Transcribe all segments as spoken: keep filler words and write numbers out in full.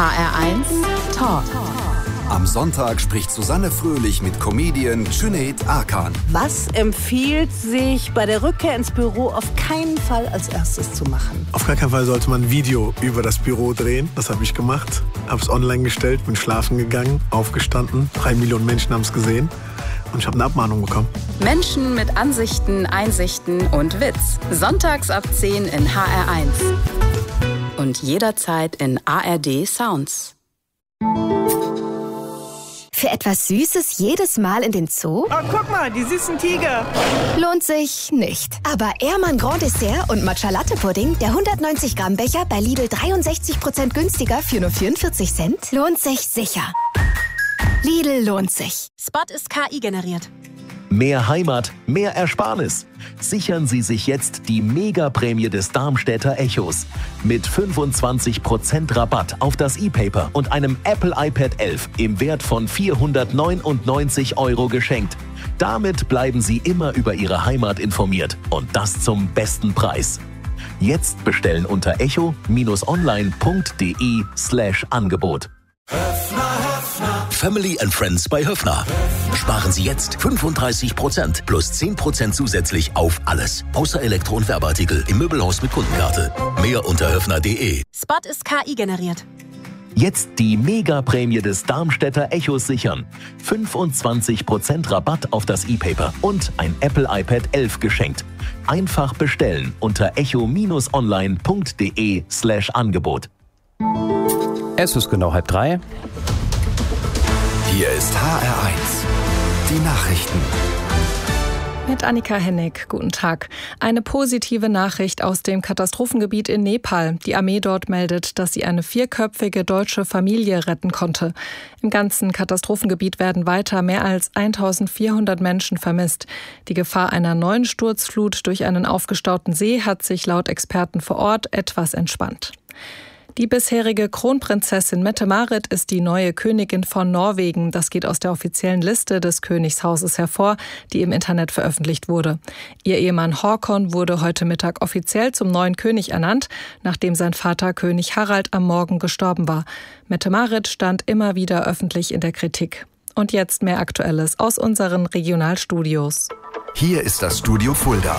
H R eins Talk. Am Sonntag spricht Susanne Fröhlich mit Comedian Cüneyt Arkan. Was empfiehlt sich bei der Rückkehr ins Büro auf keinen Fall als erstes zu machen? Auf gar keinen Fall sollte man ein Video über das Büro drehen. Das habe ich gemacht. Habe es online gestellt, bin schlafen gegangen, aufgestanden. Drei Millionen Menschen haben es gesehen. Und ich habe eine Abmahnung bekommen. Menschen mit Ansichten, Einsichten und Witz. Sonntags ab zehn in H R eins. Und jederzeit in A R D Sounds. Für etwas Süßes jedes Mal in den Zoo? Oh, guck mal, die süßen Tiger. Lohnt sich nicht. Aber Ehrmann Grand Dessert und Matcha Latte Pudding, der hundertneunzig Gramm Becher bei Lidl dreiundsechzig Prozent günstiger für nur vierundvierzig Cent, lohnt sich sicher. Lidl lohnt sich. Spot ist K I generiert. Mehr Heimat, mehr Ersparnis. Sichern Sie sich jetzt die Mega-Prämie des Darmstädter Echos. Mit fünfundzwanzig Prozent Rabatt auf das E-Paper und einem Apple iPad elf im Wert von vierhundertneunundneunzig Euro geschenkt. Damit bleiben Sie immer über Ihre Heimat informiert und das zum besten Preis. Jetzt bestellen unter echo-online.de slash Angebot. Family and Friends bei Höffner. Sparen Sie jetzt fünfunddreißig Prozent plus zehn Prozent zusätzlich auf alles. Außer Elektro- und Werbeartikel im Möbelhaus mit Kundenkarte. Mehr unter höffner punkt de. Spot ist K I generiert. Jetzt die Mega-Prämie des Darmstädter Echos sichern. fünfundzwanzig Prozent Rabatt auf das E-Paper und ein Apple iPad elf geschenkt. Einfach bestellen unter echo-online.de slash Angebot. Es ist genau halb drei. Hier ist H R eins. Die Nachrichten. Mit Annika Hennig. Guten Tag. Eine positive Nachricht aus dem Katastrophengebiet in Nepal. Die Armee dort meldet, dass sie eine vierköpfige deutsche Familie retten konnte. Im ganzen Katastrophengebiet werden weiter mehr als eintausendvierhundert Menschen vermisst. Die Gefahr einer neuen Sturzflut durch einen aufgestauten See hat sich laut Experten vor Ort etwas entspannt. Die bisherige Kronprinzessin Mette-Marit ist die neue Königin von Norwegen. Das geht aus der offiziellen Liste des Königshauses hervor, die im Internet veröffentlicht wurde. Ihr Ehemann Håkon wurde heute Mittag offiziell zum neuen König ernannt, nachdem sein Vater König Harald am Morgen gestorben war. Mette-Marit stand immer wieder öffentlich in der Kritik. Und jetzt mehr Aktuelles aus unseren Regionalstudios. Hier ist das Studio Fulda.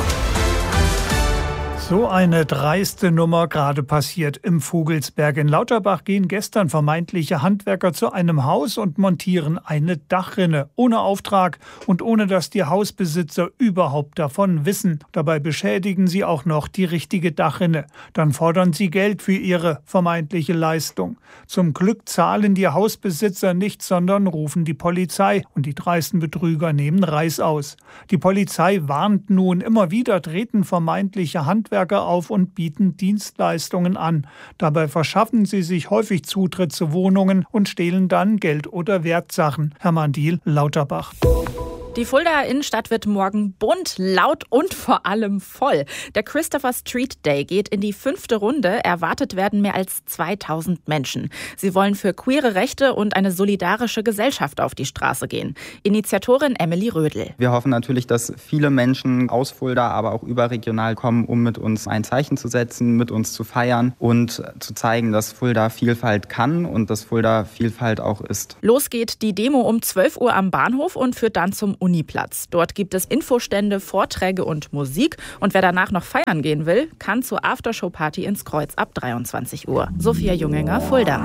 So eine dreiste Nummer gerade passiert im Vogelsberg. In Lauterbach gehen gestern vermeintliche Handwerker zu einem Haus und montieren eine Dachrinne. Ohne Auftrag und ohne dass die Hausbesitzer überhaupt davon wissen. Dabei beschädigen sie auch noch die richtige Dachrinne. Dann fordern sie Geld für ihre vermeintliche Leistung. Zum Glück zahlen die Hausbesitzer nicht, sondern rufen die Polizei. Und die dreisten Betrüger nehmen Reis aus. Die Polizei warnt nun, immer wieder treten vermeintliche Handwerker auf und bieten Dienstleistungen an. Dabei verschaffen sie sich häufig Zutritt zu Wohnungen und stehlen dann Geld oder Wertsachen. Hermann Diehl, Lauterbach. Die Fuldaer Innenstadt wird morgen bunt, laut und vor allem voll. Der Christopher Street Day geht in die fünfte Runde. Erwartet werden mehr als zweitausend Menschen. Sie wollen für queere Rechte und eine solidarische Gesellschaft auf die Straße gehen. Initiatorin Emily Rödel. Wir hoffen natürlich, dass viele Menschen aus Fulda, aber auch überregional kommen, um mit uns ein Zeichen zu setzen, mit uns zu feiern und zu zeigen, dass Fulda Vielfalt kann und dass Fulda Vielfalt auch ist. Los geht die Demo um zwölf Uhr am Bahnhof und führt dann zum Uniplatz. Dort gibt es Infostände, Vorträge und Musik. Und wer danach noch feiern gehen will, kann zur Aftershow-Party ins Kreuz ab dreiundzwanzig Uhr. Sophia Junginger, Fulda.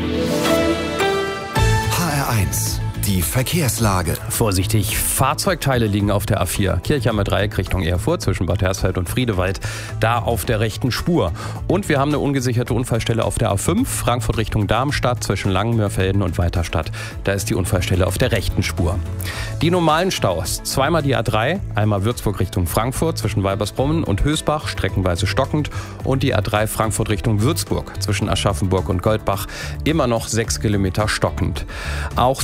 H R eins. Die Verkehrslage. Vorsichtig, Fahrzeugteile liegen auf der A vier. Kirchheimer Dreieck Richtung Erfurt zwischen Bad Hersfeld und Friedewald. Da auf der rechten Spur. Und wir haben eine ungesicherte Unfallstelle auf der A fünf. Frankfurt Richtung Darmstadt zwischen Langenmörfelden und Weiterstadt. Da ist die Unfallstelle auf der rechten Spur. Die normalen Staus. Zweimal die A drei. Einmal Würzburg Richtung Frankfurt zwischen Weibersbrummen und Hösbach. Streckenweise stockend. Und die A drei Frankfurt Richtung Würzburg zwischen Aschaffenburg und Goldbach. Immer noch sechs Kilometer stockend. Auch zweimal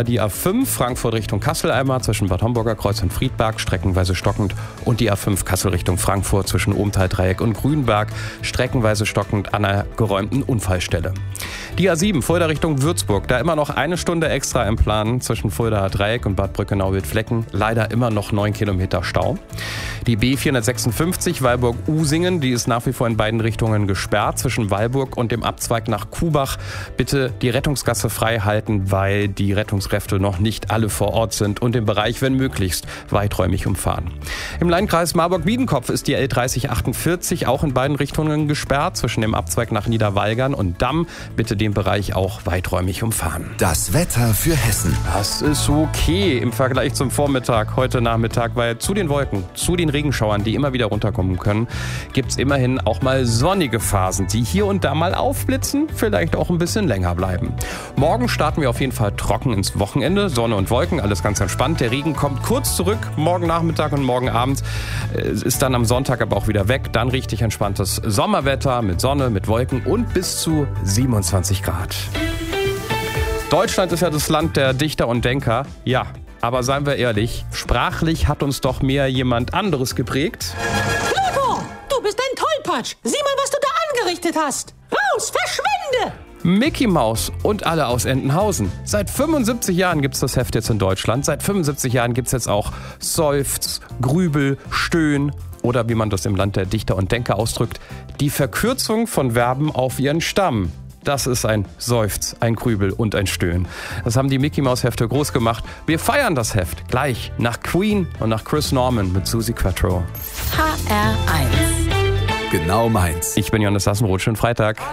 aber die A fünf Frankfurt Richtung Kassel einmal zwischen Bad Homburger Kreuz und Friedberg, streckenweise stockend. Und die A fünf Kassel Richtung Frankfurt zwischen Ohmtal-Dreieck und Grünberg, streckenweise stockend an einer geräumten Unfallstelle. Die A sieben Fulda Richtung Würzburg, da immer noch eine Stunde extra im Plan zwischen Fulda Dreieck und Bad Brückenau-Wildflecken. Leider immer noch neun Kilometer Stau. Die B vierhundertsechsundfünfzig Weilburg-Usingen, die ist nach wie vor in beiden Richtungen gesperrt zwischen Weilburg und dem Abzweig nach Kubach. Bitte die Rettungsgasse frei halten, weil die Rettungskräfte noch nicht alle vor Ort sind und den Bereich, wenn möglichst, weiträumig umfahren. Im Landkreis Marburg-Biedenkopf ist die L dreißig achtundvierzig auch in beiden Richtungen gesperrt zwischen dem Abzweig nach Niederwalgern und Damm. Bitte den Bereich auch weiträumig umfahren. Das Wetter für Hessen. Das ist okay im Vergleich zum Vormittag, heute Nachmittag, weil zu den Wolken, zu den Regenschauern, die immer wieder runterkommen können, gibt es immerhin auch mal sonnige Phasen, die hier und da mal aufblitzen, vielleicht auch ein bisschen länger bleiben. Morgen starten wir auf jeden Fall trocken ins Wochenende, Sonne und Wolken, alles ganz entspannt. Der Regen kommt kurz zurück, morgen Nachmittag und morgen Abend, ist dann am Sonntag aber auch wieder weg. Dann richtig entspanntes Sommerwetter mit Sonne, mit Wolken und bis zu siebenundzwanzig Grad. Deutschland ist ja das Land der Dichter und Denker, ja. Aber seien wir ehrlich, sprachlich hat uns doch mehr jemand anderes geprägt. Pluto, du bist ein Tollpatsch. Sieh mal, was du da angerichtet hast. Raus, verschwinde! Mickey Maus und alle aus Entenhausen. Seit fünfundsiebzig Jahren gibt's das Heft jetzt in Deutschland. Seit fünfundsiebzig Jahren gibt's jetzt auch Seufz, Grübel, Stöhn oder wie man das im Land der Dichter und Denker ausdrückt, die Verkürzung von Verben auf ihren Stamm. Das ist ein Seufz, ein Grübel und ein Stöhn. Das haben die Mickey-Maus-Hefte groß gemacht. Wir feiern das Heft gleich nach Queen und nach Chris Norman mit Suzi Quatro. H R eins. Genau meins. Ich bin Johannes Sassenroth. Schönen Freitag.